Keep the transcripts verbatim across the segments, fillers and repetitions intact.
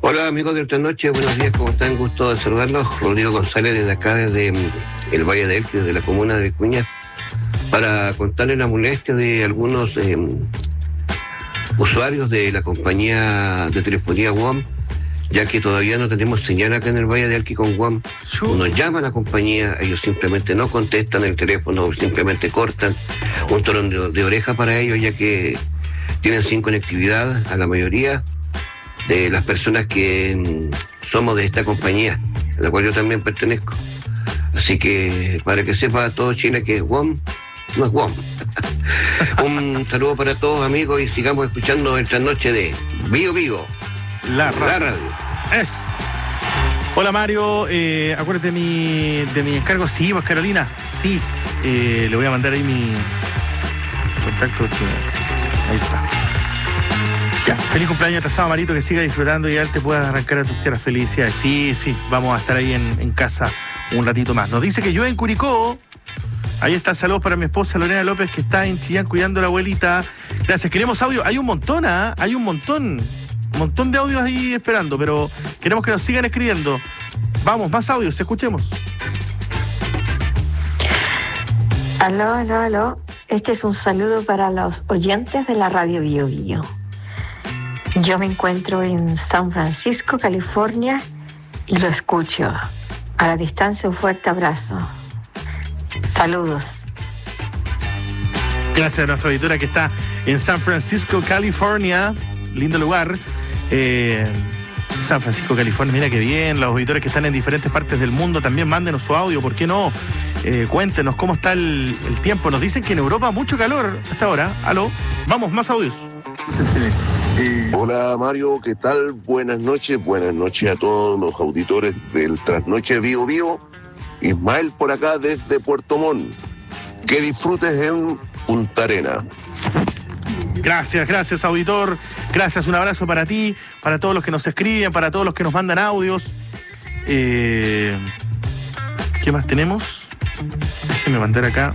Hola amigos de esta noche, buenos días, ¿cómo están? Gusto de saludarlos. Rodrigo González desde acá, desde mm, el Valle de Elqui, desde la comuna de Vicuña, para contarles la molestia de algunos eh, usuarios de la compañía de telefonía W O M, ya que todavía no tenemos señal acá en el Valle de Elqui con W O M. Uno llama a la compañía, ellos simplemente no contestan el teléfono, simplemente cortan. Un tirón de, de oreja para ellos, ya que tienen sin conectividad a la mayoría de las personas que mm, somos de esta compañía, a la cual yo también pertenezco. Así que para que sepa todo Chile que W O M no es W O M. Un saludo para todos amigos y sigamos escuchando esta noche de Vigo Vigo, la radio. La radio. Es. Hola Mario, eh, acuérdate de mi, de mi encargo. Sí, pues Carolina, sí. Eh, le voy a mandar ahí mi contacto. Ahí está. Ya, feliz cumpleaños atrasado, Marito, que siga disfrutando y ya te puedas arrancar a tus tierras. Felicidades. Sí, sí, vamos a estar ahí en, en casa un ratito más. Nos dice que yo en Curicó. Ahí está, saludos para mi esposa Lorena López, que está en Chillán cuidando a la abuelita. Gracias, queremos audio. Hay un montón, ¿ah? ¿eh? Hay un montón. Un montón de audios ahí esperando, pero queremos que nos sigan escribiendo. Vamos, más audios, escuchemos. Aló, aló, aló. Este es un saludo para los oyentes de la radio Bio Bio. Yo me encuentro en San Francisco, California, y lo escucho. A la distancia, un fuerte abrazo. Saludos. Gracias a nuestra editora que está en San Francisco, California. Lindo lugar. Eh, San Francisco, California, mira qué bien. Los auditores que están en diferentes partes del mundo también mándenos su audio, ¿por qué no? Eh, cuéntenos cómo está el, el tiempo. Nos dicen que en Europa mucho calor hasta ahora. Aló, vamos, más audios. Hola Mario, ¿qué tal? Buenas noches, buenas noches a todos los auditores del Trasnoche Vivo Vivo. Ismael por acá desde Puerto Montt. Que disfrutes en Punta Arena. Gracias, gracias auditor. Gracias, un abrazo para ti, para todos los que nos escriben, para todos los que nos mandan audios. Eh, ¿Qué más tenemos? Déjenme mandar acá.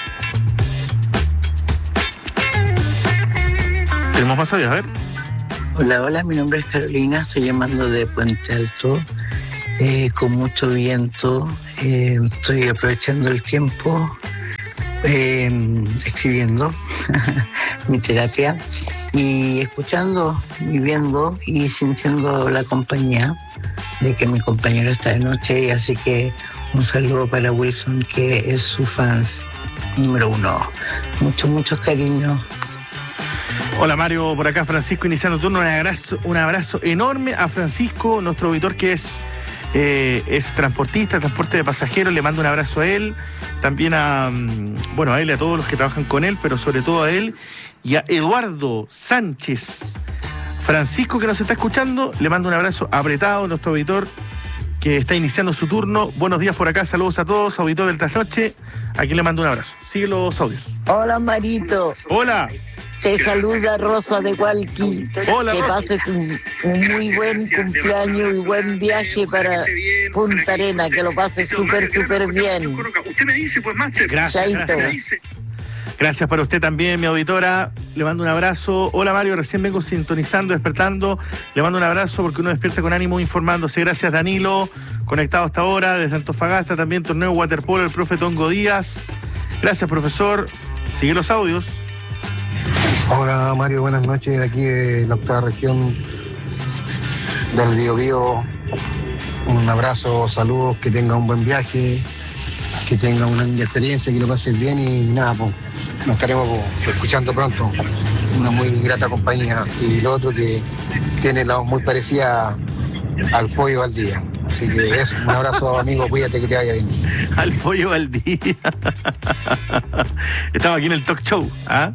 Tenemos más audios, a ver. Hola, hola, mi nombre es Carolina, estoy llamando de Puente Alto, eh, con mucho viento, eh, estoy aprovechando el tiempo, eh, escribiendo mi terapia y escuchando, viviendo y sintiendo la compañía de que mi compañero está de noche, y así que un saludo para Wilson, que es su fans número uno. Muchos, muchos cariños. Hola Mario, por acá Francisco iniciando turno. Un abrazo, un abrazo enorme a Francisco, nuestro auditor que es, eh, es transportista, transporte de pasajeros. Le mando un abrazo a él, también a, bueno, a él y a todos los que trabajan con él, pero sobre todo a él y a Eduardo Sánchez. Francisco, que nos está escuchando, le mando un abrazo apretado a nuestro auditor que está iniciando su turno. Buenos días por acá, saludos a todos, auditor del Trasnoche, a quien le mando un abrazo. Sigue los audios. Hola Marito. Hola. Te saluda Rosa de Hualqui. Hola, que Rosa. pases un, un muy buen cumpleaños y buen viaje para Punta Arena, que lo pases súper, súper bien. Gracias, gracias. Gracias para usted también, mi auditora. Le mando un abrazo. Hola Mario, recién vengo sintonizando, despertando. Le mando un abrazo porque uno despierta con ánimo informándose. Gracias Danilo, conectado hasta ahora desde Antofagasta, también torneo waterpolo, el profe Tongo Díaz. Gracias profesor. Sigue los audios. Hola Mario, buenas noches, de aquí de la octava región del Bío Bío. Un abrazo, saludos, que tenga un buen viaje, que tenga una linda experiencia, que lo pases bien y nada, pues, nos estaremos pues, escuchando pronto. Una muy grata compañía, y lo otro que tiene la voz muy parecida al Pollo Valdía. Así que eso, un abrazo amigo, cuídate, que te vaya bien. Al Pollo Valdía. Estamos aquí en el talk show, ¿ah?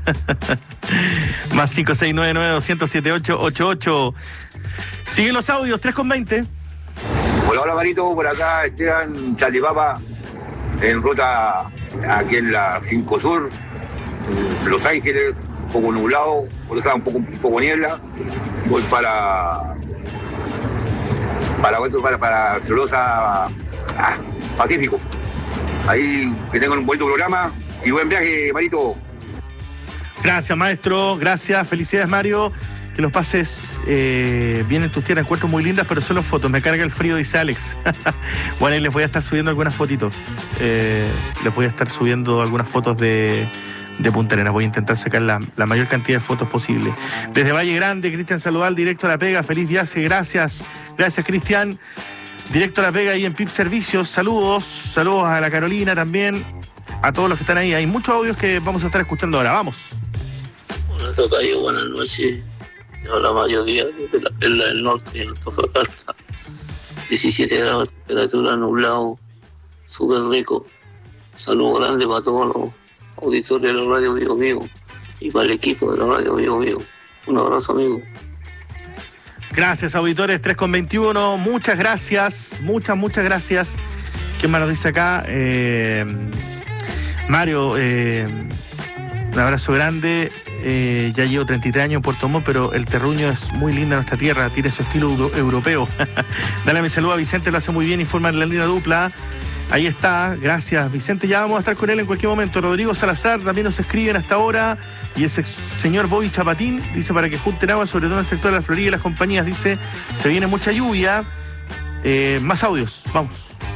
Más cinco seis nueve nueve dos cero siete ocho ocho ocho. Siguen los audios, tres con veinte. Hola, hola Marito, por acá Esteban Chalipapa, en ruta aquí en la cinco Sur, en Los Ángeles, un poco nublado, por eso un poco, un poco niebla. Voy para para para, para Celulosa ah, Pacífico. Ahí que tengan un buen programa y buen viaje, Marito. Gracias, maestro, gracias, felicidades, Mario. Que los pases eh, bien en tus tierras, encuentro muy lindas, pero solo fotos. Me carga el frío, dice Alex. Bueno, ahí les voy a estar subiendo algunas fotitos. Eh, les voy a estar subiendo algunas fotos de, de Punta Arenas. Voy a intentar sacar la, la mayor cantidad de fotos posible. Desde Valle Grande, Cristian Saludal, directo a La Pega. Feliz viaje, gracias. Gracias, Cristian. Directo a La Pega ahí en P I P Servicios. Saludos. Saludos a la Carolina también. A todos los que están ahí. Hay muchos audios que vamos a estar escuchando ahora. Vamos. Hola, tocayo. Buenas noches. Hola, Mario Díaz, de la Perla del Norte, Antofagasta. diecisiete grados de temperatura, nublado, súper rico. Saludo grande para todos los auditores de la Radio Bio Bio y para el equipo de la Radio Bio Bio. Un abrazo, amigo. Gracias, auditores, tres con veintiuno. Muchas gracias, muchas, muchas gracias. ¿Quién más nos dice acá? Eh, Mario, eh, un abrazo grande. Eh, ya llevo treinta y tres años en Puerto Montt, pero el terruño es muy linda nuestra tierra, tiene su estilo euro- europeo. Dale mi saludo a Vicente, lo hace muy bien, informa en la línea dupla. Ahí está, gracias Vicente, ya vamos a estar con él en cualquier momento. Rodrigo Salazar también nos escriben hasta ahora. Y el señor Bobby Chapatín dice para que junten agua, sobre todo en el sector de la Florida y las compañías, dice, se viene mucha lluvia. Eh, más audios, vamos.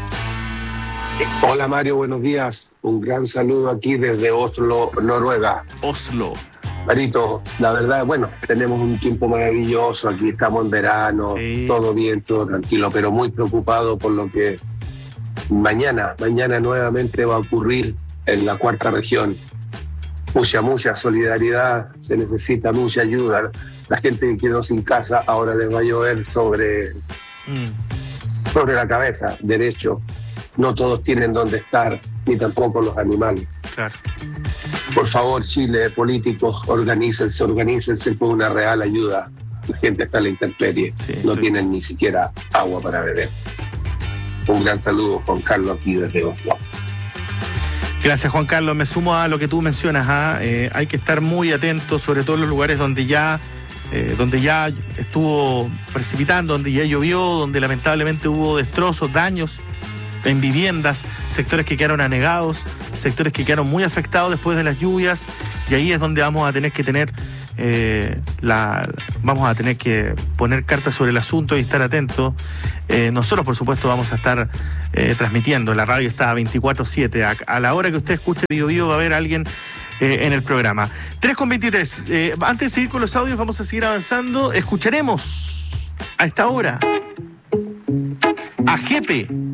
Hola Mario, buenos días. Un gran saludo aquí desde Oslo, Noruega. Oslo. Marito, la verdad, bueno, tenemos un tiempo maravilloso, aquí estamos en verano, sí. Todo bien, todo tranquilo, pero muy preocupado por lo que mañana, mañana nuevamente va a ocurrir en la cuarta región. Mucha, mucha solidaridad, se necesita mucha ayuda. La gente que quedó sin casa ahora les va a llover sobre, mm. sobre la cabeza, derecho. No todos tienen dónde estar, ni tampoco los animales. Claro. Por favor, Chile, políticos, organícense, organícense por una real ayuda. La gente está en la intemperie, sí, no estoy... tienen ni siquiera agua para beber. Un gran saludo, Juan Carlos, aquí desde Oslo. Gracias, Juan Carlos. Me sumo a lo que tú mencionas. ¿ah? Eh, hay que estar muy atentos, sobre todo en los lugares donde ya, eh, donde ya estuvo precipitando, donde ya llovió, donde lamentablemente hubo destrozos, daños en viviendas, sectores que quedaron anegados, sectores que quedaron muy afectados después de las lluvias, y ahí es donde vamos a tener que tener eh, la, vamos a tener que poner cartas sobre el asunto y estar atentos. Eh, nosotros, por supuesto, vamos a estar eh, transmitiendo. La radio está veinticuatro siete. A, a la hora que usted escuche Bio Bio va a haber alguien eh, en el programa. tres con veintitrés. Eh, antes de seguir con los audios, vamos a seguir avanzando. Escucharemos a esta hora a Jepe.